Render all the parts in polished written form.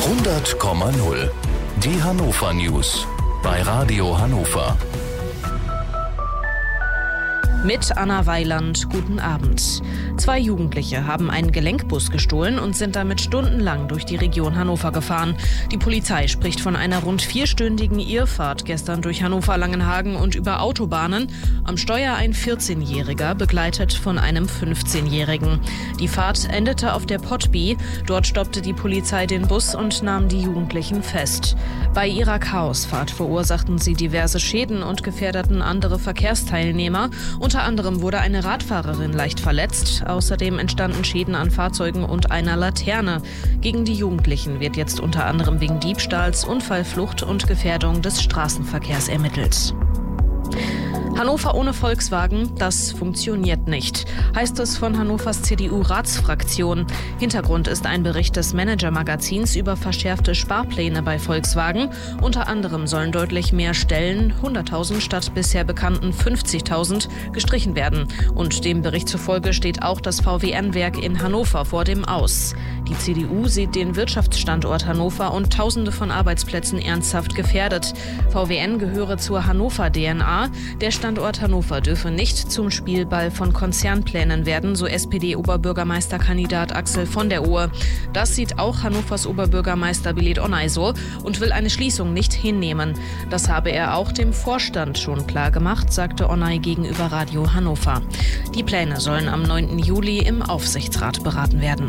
100,0. Die Hannover News bei Radio Hannover. Mit Anna Weiland, guten Abend. 2 Jugendliche haben einen Gelenkbus gestohlen und sind damit stundenlang durch die Region Hannover gefahren. Die Polizei spricht von einer rund 4-stündigen Irrfahrt gestern durch Hannover-Langenhagen und über Autobahnen. Am Steuer ein 14-Jähriger, begleitet von einem 15-Jährigen. Die Fahrt endete auf der Potby. Dort stoppte die Polizei den Bus und nahm die Jugendlichen fest. Bei ihrer Chaosfahrt verursachten sie diverse Schäden und gefährdeten andere Verkehrsteilnehmer. Unter anderem wurde eine Radfahrerin leicht verletzt. Außerdem entstanden Schäden an Fahrzeugen und einer Laterne. Gegen die Jugendlichen wird jetzt unter anderem wegen Diebstahls, Unfallflucht und Gefährdung des Straßenverkehrs ermittelt. Hannover ohne Volkswagen, das funktioniert nicht, heißt es von Hannovers CDU-Ratsfraktion. Hintergrund ist ein Bericht des Manager-Magazins über verschärfte Sparpläne bei Volkswagen. Unter anderem sollen deutlich mehr Stellen, 100.000 statt bisher bekannten 50.000, gestrichen werden. Und dem Bericht zufolge steht auch das VWN-Werk in Hannover vor dem Aus. Die CDU sieht den Wirtschaftsstandort Hannover und Tausende von Arbeitsplätzen ernsthaft gefährdet. VWN gehöre zur Hannover-DNA. Der Standort Hannover dürfe nicht zum Spielball von Konzernplänen werden, so SPD-Oberbürgermeisterkandidat Axel von der Ohe. Das sieht auch Hannovers Oberbürgermeister Belit Onay so und will eine Schließung nicht hinnehmen. Das habe er auch dem Vorstand schon klar gemacht, sagte Onay gegenüber Radio Hannover. Die Pläne sollen am 9. Juli im Aufsichtsrat beraten werden.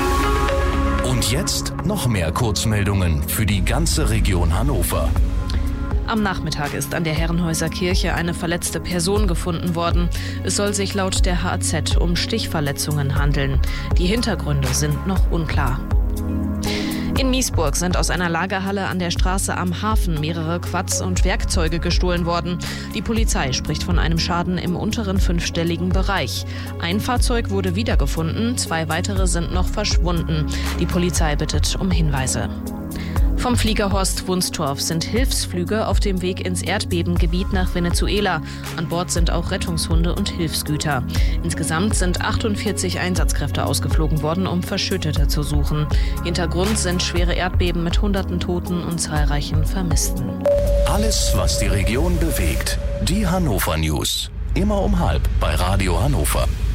Und jetzt noch mehr Kurzmeldungen für die ganze Region Hannover. Am Nachmittag ist an der Herrenhäuser Kirche eine verletzte Person gefunden worden. Es soll sich laut der HAZ um Stichverletzungen handeln. Die Hintergründe sind noch unklar. In Miesburg sind aus einer Lagerhalle an der Straße am Hafen mehrere Quads und Werkzeuge gestohlen worden. Die Polizei spricht von einem Schaden im unteren 5-stelligen Bereich. Ein Fahrzeug wurde wiedergefunden, 2 weitere sind noch verschwunden. Die Polizei bittet um Hinweise. Vom Flieger Horst Wunstorf sind Hilfsflüge auf dem Weg ins Erdbebengebiet nach Venezuela. An Bord sind auch Rettungshunde und Hilfsgüter. Insgesamt sind 48 Einsatzkräfte ausgeflogen worden, um Verschüttete zu suchen. Hintergrund sind schwere Erdbeben mit Hunderten Toten und zahlreichen Vermissten. Alles, was die Region bewegt. Die Hannover News. Immer um 12:30 bei Radio Hannover.